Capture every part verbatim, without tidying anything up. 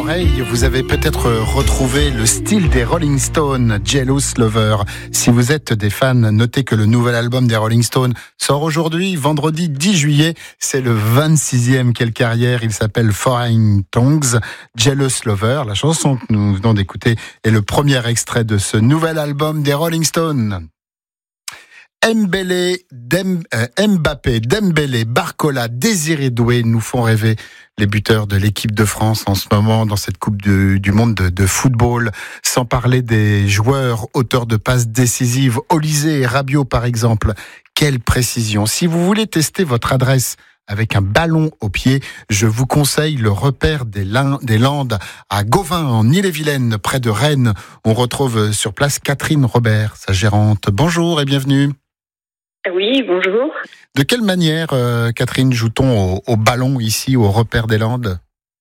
l'oreille, vous avez peut-être retrouvé le style des Rolling Stones, Jealous Lover. Si vous êtes des fans, notez que le nouvel album des Rolling Stones sort aujourd'hui, vendredi dix juillet. C'est le vingt-sixième quelle carrière. Il s'appelle Foreign Tongues, Jealous Lover. La chanson que nous venons d'écouter est le premier extrait de ce nouvel album des Rolling Stones. Mbélé, Dem, euh, Mbappé, Dembélé, Barcola, Désiré Doué nous font rêver. Les buteurs de l'équipe de France en ce moment dans cette Coupe de, du monde de, de football. Sans parler des joueurs auteurs de passes décisives, Olysée et Rabiot par exemple. Quelle précision. Si vous voulez tester votre adresse avec un ballon au pied, je vous conseille le repère des, Lin- des Landes à Gauvin, en Ille-et-Vilaine, près de Rennes. On retrouve sur place Catherine Robert, sa gérante. Bonjour et bienvenue. Oui, bonjour. De quelle manière, euh, Catherine, joue-t-on au, au ballon ici, au repère des Landes ?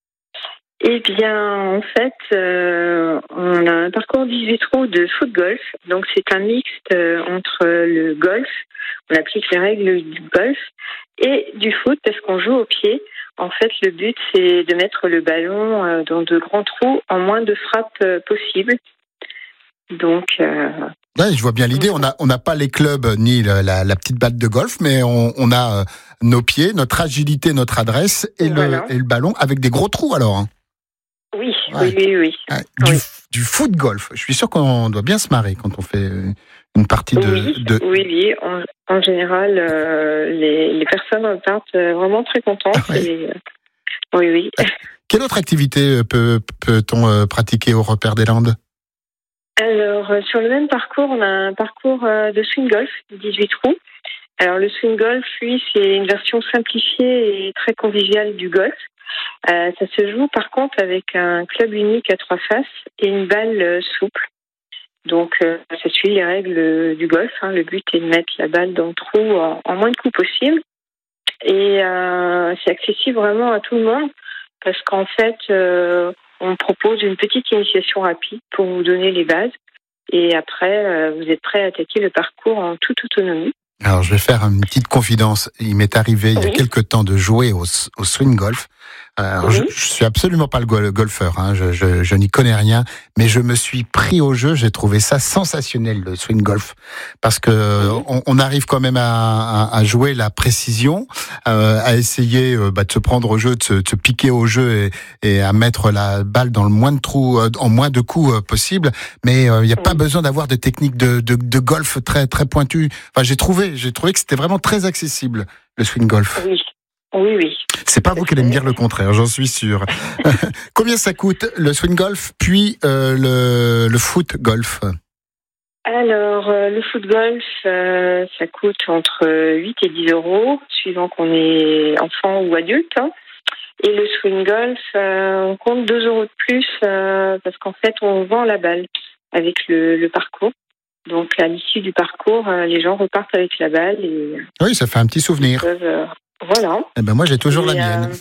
Eh bien, en fait, euh, on a un parcours dix-huit trous de foot-golf. Donc, c'est un mixte euh, entre le golf, on applique les règles du golf, et du foot parce qu'on joue au pied. En fait, le but, c'est de mettre le ballon euh, dans de grands trous en moins de frappes euh, possibles. Donc... Euh, Ouais, je vois bien l'idée. On n'a on n'a pas les clubs ni la, la, la petite batte de golf, mais on, on a euh, nos pieds, notre agilité, notre adresse et, voilà. le, et le ballon avec des gros trous alors. Hein. Oui, Ouais. oui, oui, oui. Ouais, du, oui. du foot golf. Je suis sûr qu'on doit bien se marrer quand on fait une partie de. Oui, de... oui, oui. En, en général, euh, les, les personnes repartent vraiment très contentes. Ah ouais. et, euh, oui, oui. Quelle autre activité peut, peut-on euh, pratiquer au repère des Landes ? Alors, euh, sur le même parcours, on a un parcours euh, de swing golf, dix-huit trous. Alors, le swing golf, lui, c'est une version simplifiée et très conviviale du golf. Euh, ça se joue, par contre, avec un club unique à trois faces et une balle euh, souple. Donc, euh, ça suit les règles du golf. Hein. Le but est de mettre la balle dans le trou en, en moins de coups possible. Et euh, c'est accessible vraiment à tout le monde parce qu'en fait... Euh, on propose une petite initiation rapide pour vous donner les bases. Et après, euh, vous êtes prêt à attaquer le parcours en toute autonomie. Alors, je vais faire une petite confidence. Il m'est arrivé, il y a Oui. quelques temps, de jouer au, au swing golf. Alors, Oui. je, je suis absolument pas le go- golfeur, hein. je, je, je n'y connais rien, mais je me suis pris au jeu. J'ai trouvé ça sensationnel, le swing golf, parce que Oui. on, on arrive quand même à, à, à jouer la précision, euh, à essayer euh, bah, de se prendre au jeu, de se, de se piquer au jeu et, et à mettre la balle dans le moins de trous, euh, en moins de coups euh, possible. Mais il euh, n'y a oui. pas besoin d'avoir de techniques de, de, de golf très très pointues. Enfin, j'ai trouvé, j'ai trouvé que c'était vraiment très accessible, le swing golf. Oui. Oui, oui. C'est pas vous qui allez me dire le contraire, j'en suis sûr. Combien ça coûte le swing golf, puis euh, le, le foot golf ? Alors, euh, le foot golf, euh, ça coûte entre huit et dix euros, suivant qu'on est enfant ou adulte. Hein. Et le swing golf, euh, on compte deux euros de plus euh, parce qu'en fait, on vend la balle avec le, le parcours. Donc, à l'issue du parcours, euh, les gens repartent avec la balle. Et, oui, ça fait un petit souvenir. Peuvent, euh, voilà. Eh ben moi, j'ai toujours et, la mienne.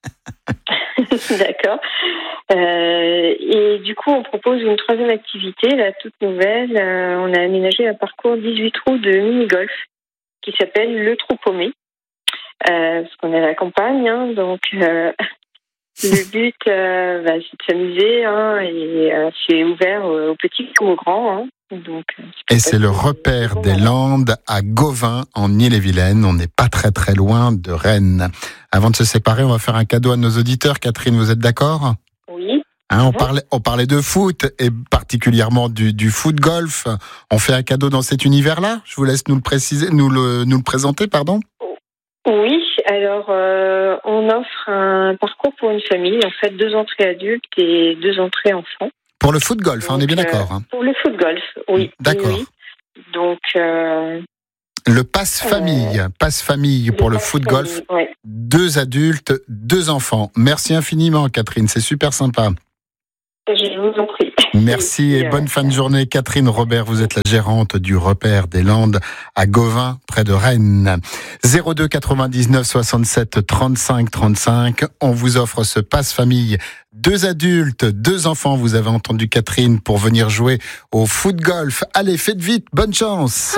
Euh... D'accord. Euh, et du coup, on propose une troisième activité, la toute nouvelle. Euh, on a aménagé un parcours dix-huit trous de mini-golf qui s'appelle le trou paumé. Euh, parce qu'on est à la campagne, hein, donc euh, le but, euh, bah, c'est de s'amuser, hein, et euh, c'est ouvert aux petits comme aux grands. Hein. Donc, et c'est le repère des Landes à Gauvin, en Ille-et-Vilaine. On n'est pas très très loin de Rennes. Avant de se séparer, on va faire un cadeau à nos auditeurs. Catherine, vous êtes d'accord ? Oui. Hein, on, parlait, on parlait de foot, et particulièrement du, du foot-golf. On fait un cadeau dans cet univers-là ? Je vous laisse nous le préciser, nous le, nous le présenter, pardon. Oui, alors euh, on offre un parcours pour une famille, en fait deux entrées adultes et deux entrées enfants. Pour le foot-golf, Donc, hein, on est bien d'accord. Hein. Pour le foot-golf, oui. D'accord. Oui, oui. Donc... Euh, le passe-famille, euh, passe-famille pour le, le foot-golf, ouais. Deux adultes, deux enfants. Merci infiniment, Catherine, c'est super sympa. Je vous en prie. Merci et bonne fin de journée. Catherine Robert, vous êtes la gérante du repère des Landes à Gauvin, près de Rennes. zéro deux quatre-vingt-dix-neuf soixante-sept trente-cinq trente-cinq. On vous offre ce passe-famille. Deux adultes, deux enfants. Vous avez entendu Catherine pour venir jouer au foot-golf. Allez, faites vite, bonne chance.